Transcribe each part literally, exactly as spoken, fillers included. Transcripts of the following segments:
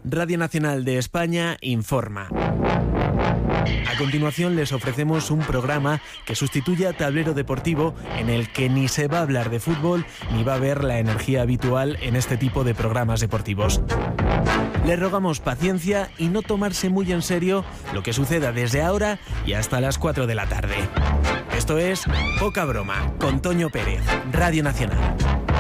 Radio Nacional de España informa. A continuación les ofrecemos un programa que sustituye a Tablero Deportivo, en el que ni se va a hablar de fútbol ni va a haber la energía habitual en este tipo de programas deportivos. Les rogamos paciencia y no tomarse muy en serio lo que suceda desde ahora y hasta las cuatro de la tarde. Esto es Poca Broma, con Toño Pérez, Radio Nacional.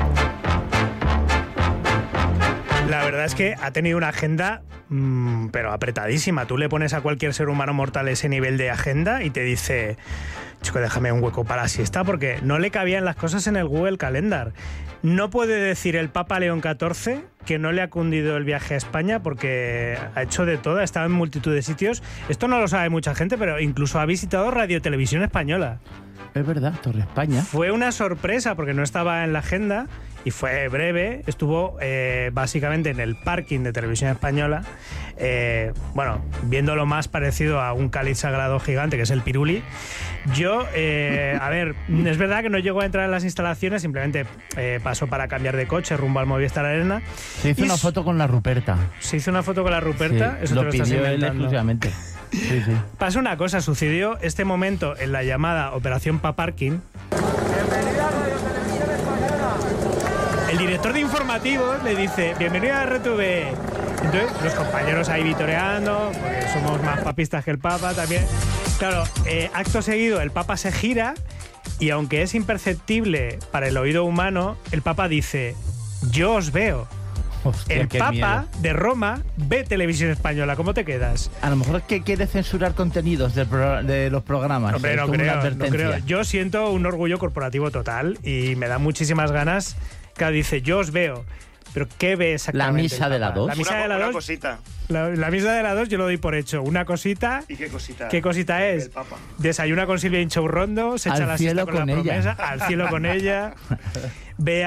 La verdad es que ha tenido una agenda, mmm, pero apretadísima. Tú le pones a cualquier ser humano mortal ese nivel de agenda y te dice, chico, déjame un hueco para la siesta, porque no le cabían las cosas en el Google Calendar. No puede decir el Papa León catorce que no le ha cundido el viaje a España, porque ha hecho de todo, ha estado en multitud de sitios. Esto no lo sabe mucha gente, pero incluso ha visitado Radio Televisión Española. Es verdad, Torre España. Fue una sorpresa porque no estaba en la agenda y fue breve. Estuvo eh, básicamente en el parking de Televisión Española, eh, bueno, viendo lo más parecido a un cáliz sagrado gigante, que es el Piruli. Yo, eh, a ver, es verdad que no llegó a entrar en las instalaciones, simplemente eh, pasó para cambiar de coche rumbo al Movistar Arena. Se hizo y una foto con la Ruperta. Se hizo una foto con la Ruperta, sí, eso lo te lo estás pidió él inventando. exclusivamente. Sí, sí. Pasa una cosa, sucedió este momento en la llamada Operación Paparking. Bienvenida a Radio Televisión Española. El director de informativos le dice, bienvenida a R T V. Entonces, los compañeros ahí vitoreando, porque somos más papistas que el Papa también. Claro, eh, acto seguido, el Papa se gira y aunque es imperceptible para el oído humano, el Papa dice, yo os veo. Hostia, el qué Papa miedo. de Roma ve Televisión Española. ¿Cómo te quedas? A lo mejor es que quiere censurar contenidos del pro- de los programas. Hombre, Es no como una creo, no advertencia. creo. Yo siento un orgullo corporativo total y me da muchísimas ganas. Claro, dice, yo os veo. ¿Pero qué ve exactamente? La misa el de la Papa? dos. La misa una, de la una dos. cosita. La, la misa de la dos yo lo doy por hecho. Una cosita. ¿Y qué cosita? ¿Qué cosita es? El Papa. Desayuna con Silvia Inchaurrondo, se Al echa la cielo siesta con, con la ella. promesa, al cielo con ella. Ve